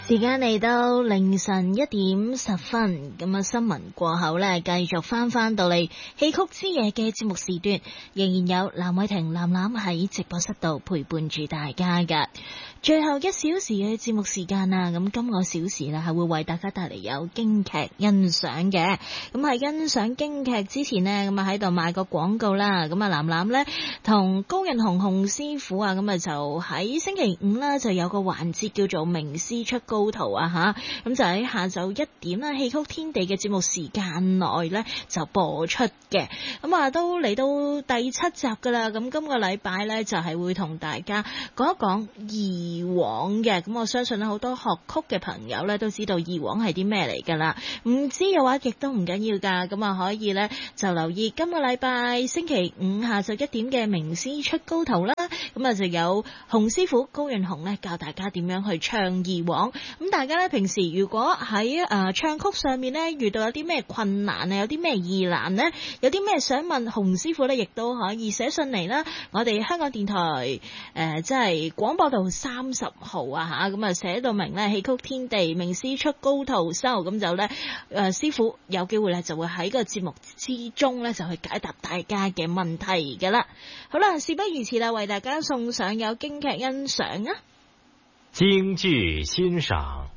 時間嚟到凌晨1:10，咁啊新聞過後呢，繼續翻到嚟戲曲之夜嘅節目時段，仍然有藍偉婷、藍藍喺直播室度陪伴住大家㗎。最後1小時嘅節目時間啊，咁今個小時呢係會為大家帶嚟有京劇欣賞嘅。咁喺欣賞京劇之前呢，咁啊喺度賣個廣告啦。咁啊藍藍呢同高潤鴻洪師傅啊，咁啊就喺星期五啦，就有個環節叫做名師出高徒啊吓，咁就喺下晝1點啦，戲曲天地嘅節目時間內呢就播出嘅。咁啊都嚟到第7集噶啦，咁今個禮拜呢就係會同大家講一講二黃嘅。咁我相信咧好多學曲嘅朋友呢都知道二黃係啲咩嚟噶啦，唔知嘅話亦都唔緊要噶，咁啊可以呢就留意今個禮拜星期五下晝1點嘅名師出高徒啦。咁啊就有洪師傅高潤鴻呢教大家點樣去唱二黃。咁大家咧平時如果喺唱曲上面咧遇到有啲咩困難啊，有啲咩疑難呢，有啲咩想問洪師傅咧，亦都可以寫信嚟啦。我哋香港電台即係廣播道30號啊吓，咁啊寫到明咧戲曲天地名師出高徒收，咁就咧師傅有機會咧就會喺個節目之中咧就去解答大家嘅問題噶啦。好啦，事不宜遲啦，為大家送上有京劇欣賞啊！ 京劇欣賞。